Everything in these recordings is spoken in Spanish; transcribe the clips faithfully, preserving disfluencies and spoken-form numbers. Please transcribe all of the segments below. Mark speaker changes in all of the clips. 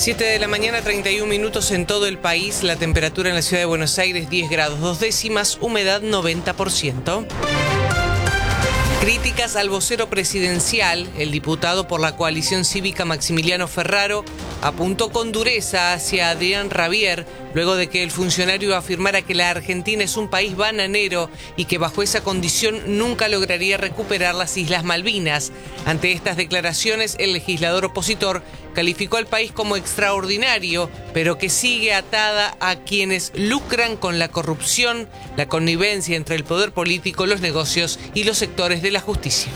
Speaker 1: siete de la mañana, treinta y un minutos en todo el país. La temperatura en la ciudad de Buenos Aires, diez grados dos décimas, humedad noventa por ciento. Críticas al vocero presidencial. El diputado por la coalición cívica Maximiliano Ferraro apuntó con dureza hacia Adrián Rabier luego de que el funcionario afirmara que la Argentina es un país bananero y que bajo esa condición nunca lograría recuperar las Islas Malvinas. Ante estas declaraciones, el legislador opositor calificó al país como extraordinario, pero que sigue atada a quienes lucran con la corrupción, la connivencia entre el poder político, los negocios y los sectores de la justicia.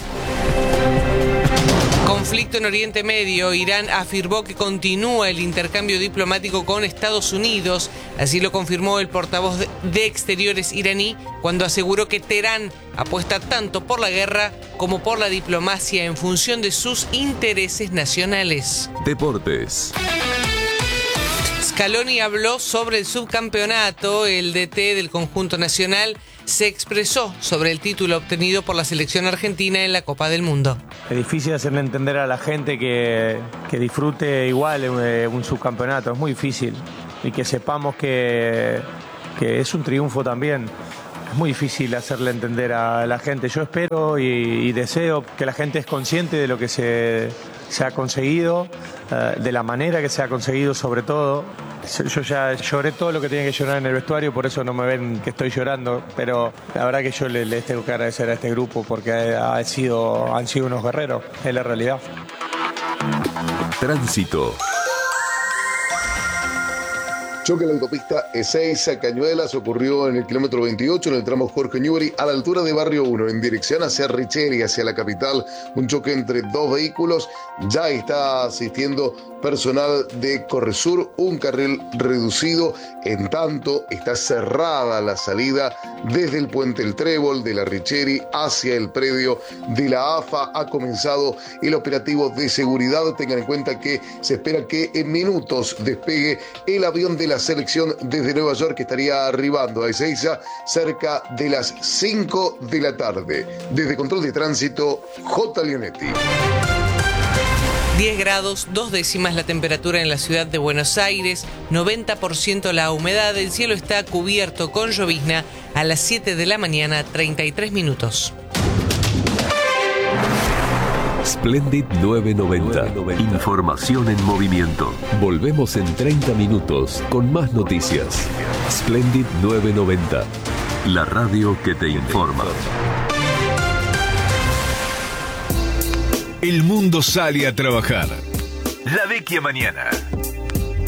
Speaker 1: Conflicto en Oriente Medio. Irán afirmó que continúa el intercambio diplomático con Estados Unidos. Así lo confirmó el portavoz de Exteriores iraní cuando aseguró que Teherán apuesta tanto por la guerra como por la diplomacia en función de sus intereses nacionales.
Speaker 2: Deportes.
Speaker 1: Scaloni habló sobre el subcampeonato. El D T del conjunto nacional se expresó sobre el título obtenido por la selección argentina en la Copa del Mundo.
Speaker 3: Es difícil hacerle entender a la gente que, que disfrute igual un, un subcampeonato, es muy difícil. Y que sepamos que, que es un triunfo también. Es muy difícil hacerle entender a la gente. Yo espero y, y deseo que la gente es consciente de lo que se, se ha conseguido, uh, de la manera que se ha conseguido sobre todo. Yo ya lloré todo lo que tenía que llorar en el vestuario, por eso no me ven que estoy llorando, pero la verdad que yo les, les tengo que agradecer a este grupo porque ha sido, han sido unos guerreros, es la realidad.
Speaker 2: Tránsito.
Speaker 4: Choque en la autopista Ezeiza Cañuelas ocurrió en el kilómetro veintiocho en el tramo Jorge Newbery a la altura de Barrio uno en dirección hacia Richeri, hacia la capital. Un choque entre dos vehículos. Ya está asistiendo personal de Corresur, un carril reducido. En tanto, está cerrada la salida desde el puente El Trébol de la Richeri hacia el predio de la A F A. Ha comenzado el operativo de seguridad. Tengan en cuenta que se espera que en minutos despegue el avión de la selección desde Nueva York, que estaría arribando a Ezeiza cerca de las cinco de la tarde. Desde Control de Tránsito, J. Leonetti.
Speaker 1: diez grados, dos décimas la temperatura en la ciudad de Buenos Aires, noventa por ciento la humedad, el cielo está cubierto con llovizna a las siete de la mañana, treinta y tres minutos.
Speaker 2: Splendid nueve noventa. Información en movimiento. Volvemos en treinta minutos con más noticias. Splendid nueve noventa. La radio que te informa.
Speaker 5: El mundo sale a trabajar. La vecchia mañana.